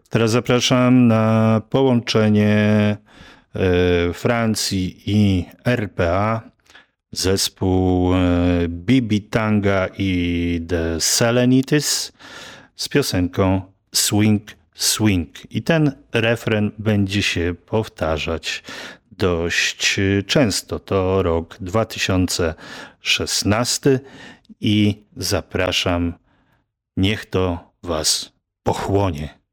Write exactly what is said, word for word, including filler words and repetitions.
Teraz zapraszam na połączenie Francji i R P A, zespół Bibi Tanga i The Selenitis z piosenką Swing, Swing. I ten refren będzie się powtarzać dość często. To rok dwa tysiące szesnasty i zapraszam, niech to was pochłonie.